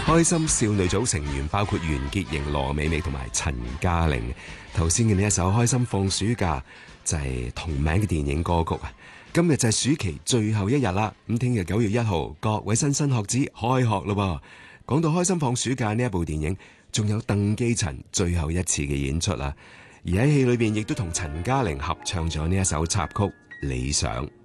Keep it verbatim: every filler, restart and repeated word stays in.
開心少女組成員包括袁潔瑩、羅美美同埋陳嘉玲。頭先嘅呢一首《開心放暑假》就係同名嘅電影歌曲啊！今日就係暑期最後一日啦，咁聽日九月一號，各位新生學子開學咯噃。講到《開心放暑假》呢一部電影，仲有鄧寄塵最後一次嘅演出啦，而喺戲裏邊亦都同陳嘉玲合唱咗呢一首插曲《理想》。